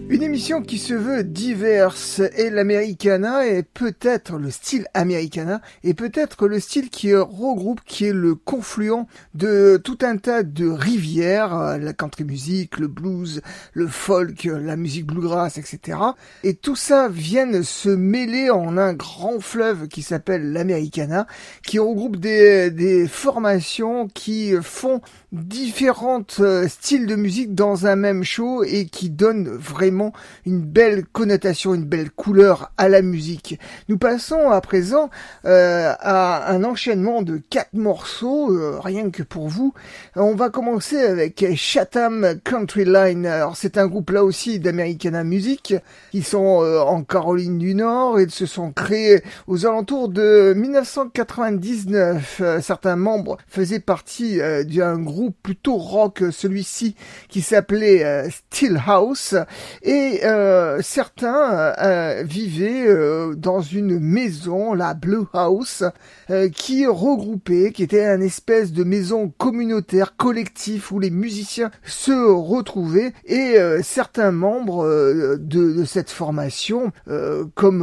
Une émission qui se veut diverse, et l'Americana est peut-être le style Americana, et peut-être le style qui regroupe, qui est le confluent de tout un tas de rivières, la country music, le blues, le folk, la musique bluegrass, etc. Et tout ça viennent se mêler en un grand fleuve qui s'appelle l'Americana, qui regroupe des formations qui font différentes styles de musique dans un même show et qui donnent vraiment une belle connotation, une belle couleur à la musique. Nous passons à présent à un enchaînement de 4 morceaux, rien que pour vous. On va commencer avec Chatham Country Line. Alors c'est un groupe là aussi d'Americana Music. Ils sont en Caroline du Nord et se sont créés aux alentours de 1999. Certains membres faisaient partie d'un groupe plutôt rock, celui-ci qui s'appelait Stillhouse, et certains vivaient dans une maison, la Blue House, qui regroupait, qui était une espèce de maison communautaire, collectif, où les musiciens se retrouvaient, et certains membres de cette formation, comme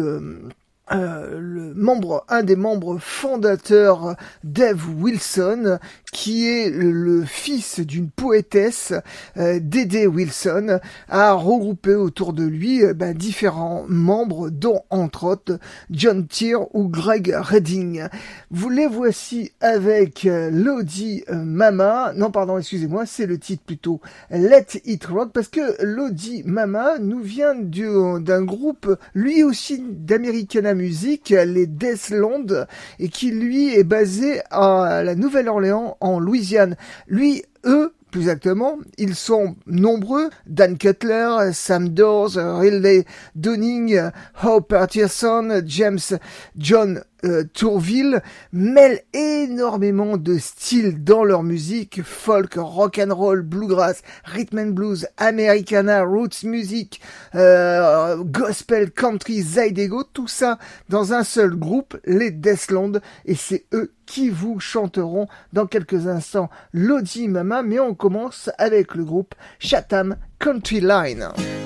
un des membres fondateurs, Dave Wilson, qui est le fils d'une poétesse, Dédé Wilson, a regroupé autour de lui différents membres, dont entre autres John Tyr ou Greg Redding. Vous les voici avec Lodi Mama, non pardon, excusez-moi, c'est le titre plutôt, Let It Rock, parce que Lodi Mama nous vient d'un groupe, lui aussi d'Americana Music, les Deathland, et qui lui est basé à la Nouvelle-Orléans en Louisiane. Plus exactement, ils sont nombreux. Dan Cutler, Sam Dawes, Riley Dunning, Hope Patterson, John Tourville mêlent énormément de styles dans leur musique: folk, rock and roll, bluegrass, rhythm and blues, Americana, roots music, gospel, country, zydeco, tout ça dans un seul groupe, les Deathland, et c'est eux qui vous chanteront dans quelques instants Lodi Mama, mais on commence avec le groupe Chatham Country Line.